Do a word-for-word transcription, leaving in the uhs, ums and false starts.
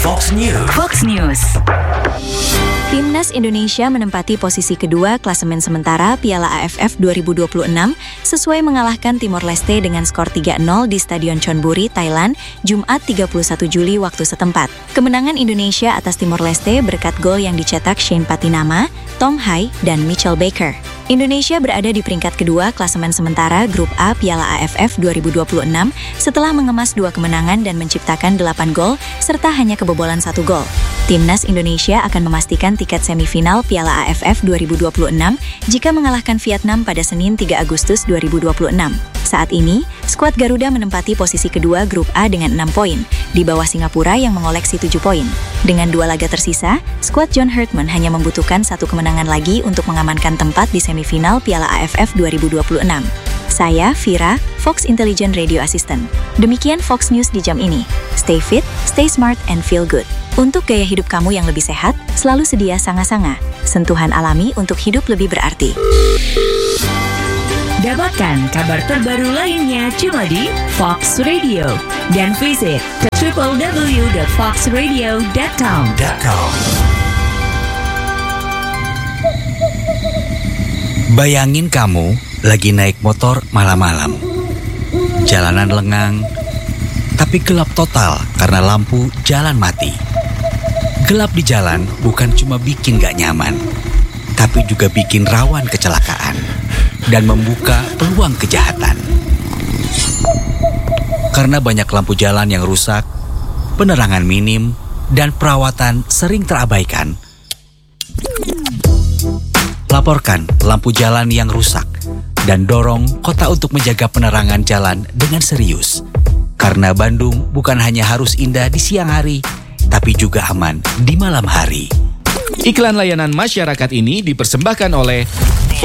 Fox News. Fox News. Timnas Indonesia menempati posisi kedua klasemen sementara Piala A F F dua ribu dua puluh enam sesuai mengalahkan Timor Leste dengan skor tiga nol di Stadion Chonburi, Thailand, Jumat tiga puluh satu Juli waktu setempat. Kemenangan Indonesia atas Timor Leste berkat gol yang dicetak Shane Patinama, Tom Hai, dan Mitchell Baker. Indonesia berada di peringkat kedua klasemen sementara Grup A Piala A F F dua ribu dua puluh enam setelah mengemas dua kemenangan dan menciptakan delapan gol serta hanya kebobolan satu gol. Timnas Indonesia akan memastikan tiket semifinal Piala A F F dua ribu dua puluh enam jika mengalahkan Vietnam pada Senin tiga Agustus dua ribu dua puluh enam. Saat ini, skuad Garuda menempati posisi kedua Grup A dengan enam poin, di bawah Singapura yang mengoleksi tujuh poin. Dengan dua laga tersisa, skuad John Herdman hanya membutuhkan satu kemenangan lagi untuk mengamankan tempat di semifinal Piala A F F dua ribu dua puluh enam. Saya, Vira, Fox Intelligent Radio Assistant. Demikian Fox News di jam ini. Stay fit, stay smart, and feel good. Untuk gaya hidup kamu yang lebih sehat, selalu sedia Sanga-Sanga. Sentuhan alami untuk hidup lebih berarti. Dapatkan kabar terbaru lainnya cuma di Fox Radio. Dan visit w w w dot fox radio dot com. Bayangin kamu lagi naik motor malam-malam. Jalanan lengang, tapi gelap total karena lampu jalan mati. Gelap di jalan bukan cuma bikin gak nyaman, tapi juga bikin rawan kecelakaan dan membuka peluang kejahatan. Karena banyak lampu jalan yang rusak, penerangan minim, dan perawatan sering terabaikan. Laporkan lampu jalan yang rusak dan dorong kota untuk menjaga penerangan jalan dengan serius. Karena Bandung bukan hanya harus indah di siang hari, tapi juga aman di malam hari. Iklan layanan masyarakat ini dipersembahkan oleh